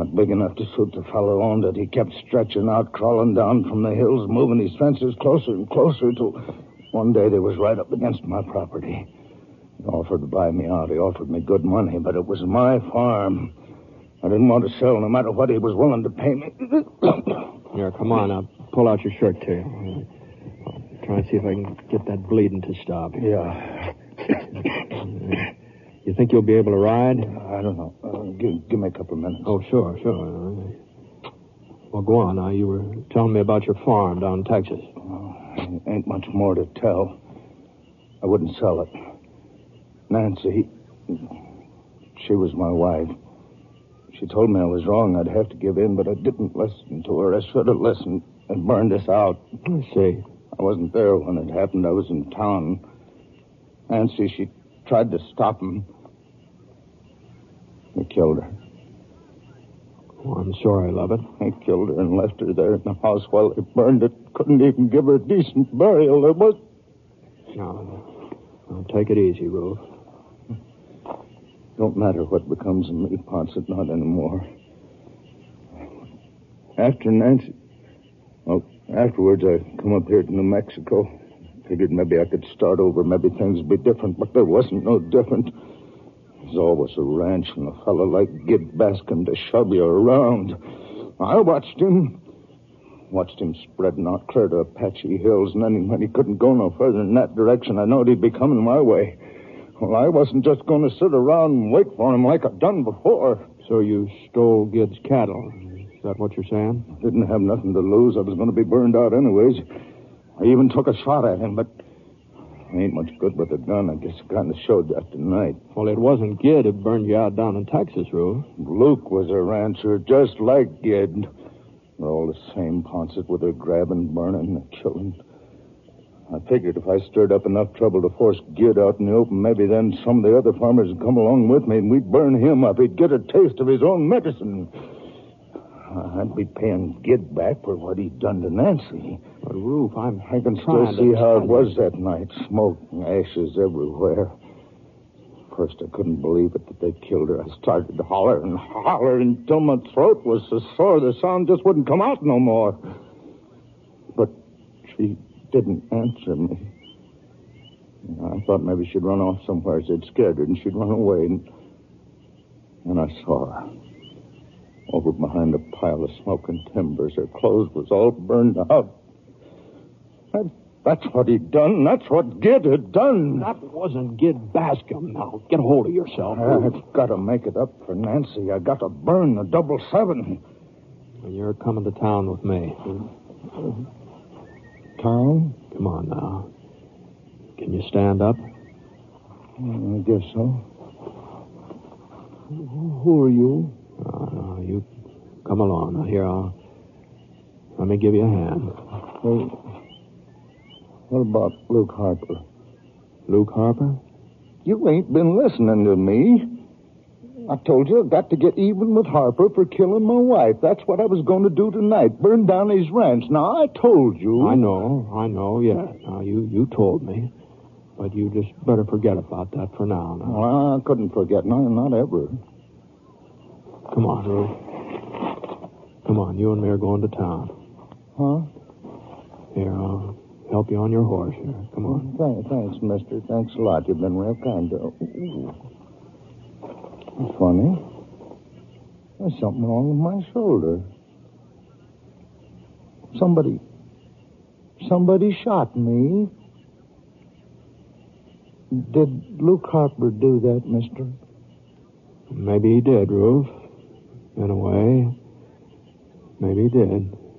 Not big enough to suit the fellow owned it. He kept stretching out, crawling down from the hills, moving his fences closer and closer till one day they was right up against my property. He offered to buy me out. He offered me good money, but it was my farm. I didn't want to sell no matter what he was willing to pay me. Here, come on. I'll pull out your shirt, tail. I'll try and see if I can get that bleeding to stop. Yeah. You think you'll be able to ride? I don't know. Give me a couple of minutes. Oh, sure. Well, go on now. You were telling me about your farm down in Texas. Ain't much more to tell. I wouldn't sell it. Nancy, she was my wife. She told me I was wrong. I'd have to give in, but I didn't listen to her. I should have listened and burned us out. I see. I wasn't there when it happened. I was in town. Nancy, she tried to stop him. He killed her. Oh, I'm sorry, Lovett. He killed her and left her there in the house while they burned it. Couldn't even give her a decent burial. There was... No, take it easy, Rube. Don't matter what becomes of me, Ponset, not anymore. After Nancy... Well, afterwards I come up here to New Mexico. Figured maybe I could start over. Maybe things would be different, but there wasn't no different. There's always a ranch and a fellow like Gid Bascom to shove you around. I watched him spreading out clear to Apache Hills, and then when he couldn't go no further in that direction, I knowed he'd be coming my way. Well, I wasn't just going to sit around and wait for him like I'd done before. So you stole Gid's cattle. Is that what you're saying? I didn't have nothing to lose. I was going to be burned out anyways. I even took a shot at him, but I ain't much good with a gun. I guess I kind of showed that tonight. Well, it wasn't Gid who burned you out down in Texas, Rube. Luke was a rancher, just like Gid. They're all the same, Ponset, with their grabbing, burning, and killing. I figured if I stirred up enough trouble to force Gid out in the open, maybe then some of the other farmers would come along with me and we'd burn him up. He'd get a taste of his own medicine. I'd be paying Gid back for what he'd done to Nancy. But, Rube, I can still see how it was that night. Smoke and ashes everywhere. First, I couldn't believe it that they killed her. I started to holler until my throat was so sore the sound just wouldn't come out no more. But she didn't answer me. I thought maybe she'd run off somewhere. I'd scared her, and she'd run away. And I saw her. Over behind a pile of smoking timbers. Her clothes was all burned out. That's what he'd done. That's what Gid had done. That wasn't Gid Bascom. Now, get a hold of yourself. I've got to make it up for Nancy. I got to burn the 777. You're coming to town with me. Town? Come on now. Can you stand up? I guess so. Who are you? You come along. Now, here, let me give you a hand. Well, what about Luke Harper? Luke Harper? You ain't been listening to me. I told you I've got to get even with Harper for killing my wife. That's what I was going to do tonight, burn down his ranch. Now, I told you. I know, yeah. Now, you told me. But you just better forget about that for now. Well, I couldn't forget. No, not ever. Come on, Rube. Come on, you and me are going to town. Huh? Here, I'll help you on your horse here. Come on. Thanks, mister. Thanks a lot. You've been real kind. Funny. There's something wrong with my shoulder. Somebody shot me. Did Luke Harper do that, mister? Maybe he did, Rube. In a way. Maybe he did.